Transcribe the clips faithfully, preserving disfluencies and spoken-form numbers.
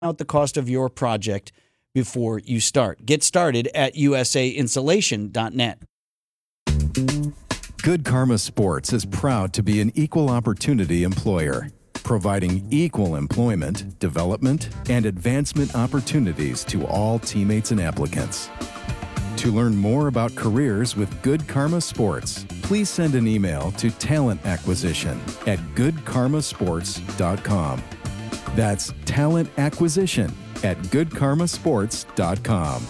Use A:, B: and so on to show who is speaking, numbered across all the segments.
A: out the cost of your project before you start. Get started at U S A insulation dot net.
B: Good Karma Sports is proud to be an equal opportunity employer, providing equal employment, development, and advancement opportunities to all teammates and applicants. To learn more about careers with Good Karma Sports, please send an email to talent acquisition at good karma sports dot com. That's talent acquisition at good karma sports dot com.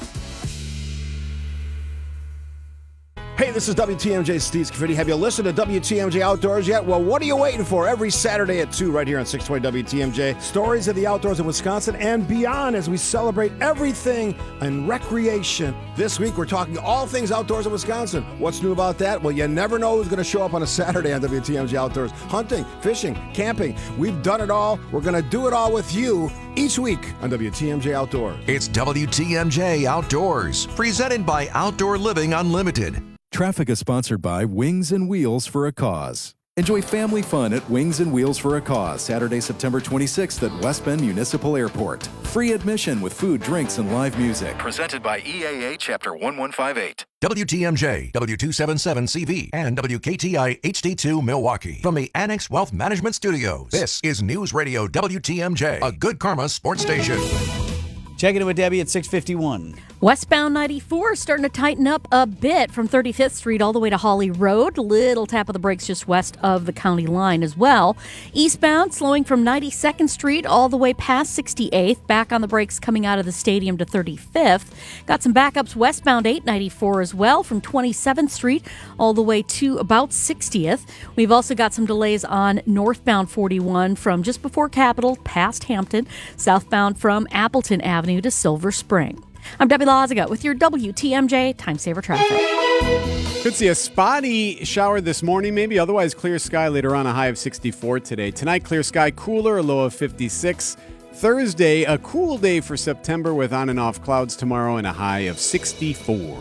C: Hey, this is W T M J Steve Scaffidi. Have you listened to W T M J Outdoors yet? Well, what are you waiting for? Every Saturday at two right here on six twenty W T M J. Stories of the outdoors in Wisconsin and beyond as we celebrate everything in recreation. This week, we're talking all things outdoors in Wisconsin. What's new about that? Well, you never know who's going to show up on a Saturday on W T M J Outdoors. Hunting, fishing, camping. We've done it all. We're going to do it all with you each week on W T M J Outdoors.
D: It's W T M J Outdoors, presented by Outdoor Living Unlimited.
B: Traffic is sponsored by Wings and Wheels for a Cause. Enjoy family fun at Wings and Wheels for a Cause, Saturday, September twenty-sixth at West Bend Municipal Airport. Free admission with food, drinks, and live music. Presented by E A A Chapter one one five eight.
D: W T M J, W two seventy-seven C V, and W K T I H D two Milwaukee. From the Annex Wealth Management Studios, this is News Radio W T M J, a Good Karma sports station.
A: Checking in with Debbie at six fifty-one.
E: Westbound ninety-four starting to tighten up a bit from thirty-fifth Street all the way to Holly Road. Little tap of the brakes just west of the county line as well. Eastbound slowing from ninety-second Street all the way past sixty-eighth. Back on the brakes coming out of the stadium to thirty-fifth. Got some backups westbound eight ninety-four as well from twenty-seventh Street all the way to about sixtieth. We've also got some delays on northbound forty-one from just before Capitol past Hampton. Southbound from Appleton Avenue to Silver Spring. I'm Debbie Lazaga with your W T M J Time Saver Traffic.
F: Could see a spotty shower this morning, maybe. Otherwise, clear sky later on, a high of sixty-four today. Tonight, clear sky, cooler, a low of fifty-six. Thursday, a cool day for September with on and off clouds tomorrow and a high of sixty-four.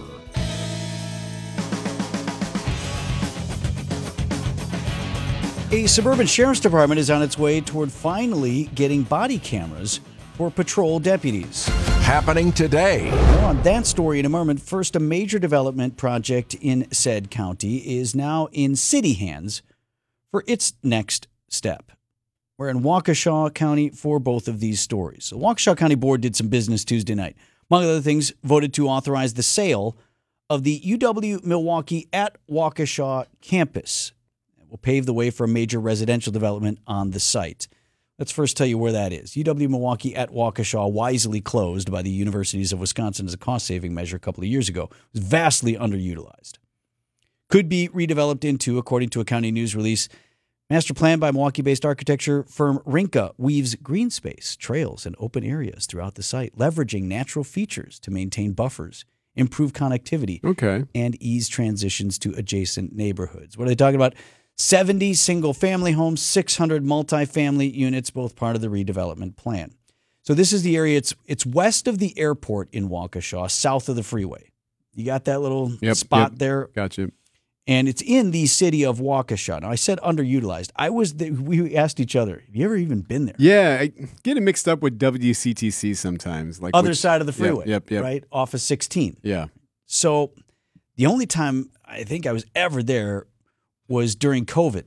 A: A suburban sheriff's department is on its way toward finally getting body cameras for patrol deputies.
D: Happening today.
A: More on that story in a moment. First, a major development project in said county is now in city hands for its next step. We're in Waukesha County for both of these stories. The Waukesha County Board did some business Tuesday night. Among other things, voted to authorize the sale of the U W Milwaukee at Waukesha campus. It will pave the way for a major residential development on the site. Let's first tell you where that is. U W Milwaukee at Waukesha, wisely closed by the Universities of Wisconsin as a cost-saving measure a couple of years ago, was vastly underutilized. Could be redeveloped into, according to a county news release, master plan by Milwaukee-based architecture firm Rinka weaves green space, trails, and open areas throughout the site, leveraging natural features to maintain buffers, improve connectivity,
F: okay,
A: and ease transitions to adjacent neighborhoods. What are they talking about? seventy single-family homes, six hundred multifamily units, both part of the redevelopment plan. So this is the area. It's it's west of the airport in Waukesha, south of the freeway. You got that little
F: yep,
A: spot
F: yep.
A: there?
F: Gotcha.
A: And it's in the city of Waukesha. Now, I said underutilized. I was the, we asked each other, have you ever even been there?
F: Yeah, I get it mixed up with W C T C sometimes. Like
A: Other
F: which,
A: side of the freeway,
F: yep, yep, yep.
A: right? Off of sixteen.
F: Yeah.
A: So the only time I think I was ever there was during COVID,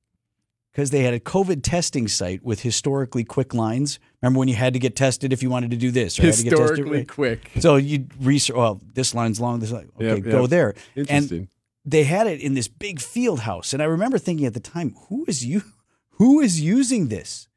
A: because they had a COVID testing site with historically quick lines. Remember when you had to get tested if you wanted to do this? Or
F: historically
A: had to get tested?
F: quick.
A: So you'd research, well, this line's long, this line. Okay,
F: yep,
A: go
F: yep.
A: there.
F: Interesting.
A: And they had it in this big field house. And I remember thinking at the time, who is you? Who is using this?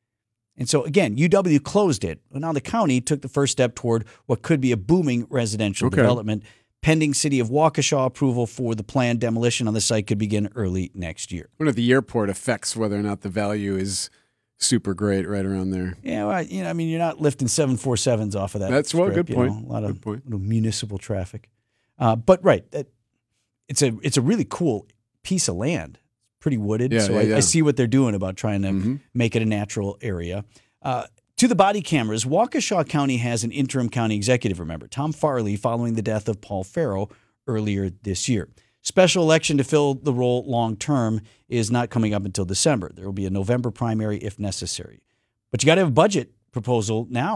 A: And so, again, U W closed it. Well, now the county took the first step toward what could be a booming residential
F: okay.
A: development. Pending city of Waukesha approval for the planned demolition on the site could begin early next year.
F: I wonder if the airport affects whether or not the value is super great right around there.
A: Yeah, well, you know, I mean, you're not lifting seven forty-sevens off of that.
F: That's well,
A: strip,
F: good point.
A: You know, a lot
F: good
A: of
F: point.
A: little municipal traffic. Uh, but right, that, it's a it's a really cool piece of land. Pretty wooded.
F: Yeah,
A: so
F: yeah,
A: I,
F: yeah.
A: I see what they're doing about trying to
F: mm-hmm.
A: make it a natural area. Uh, To the body cameras, Waukesha County has an interim county executive, remember, Tom Farley, following the death of Paul Farrow earlier this year. Special election to fill the role long-term is not coming up until December. There will be a November primary if necessary. But you got to have a budget proposal now.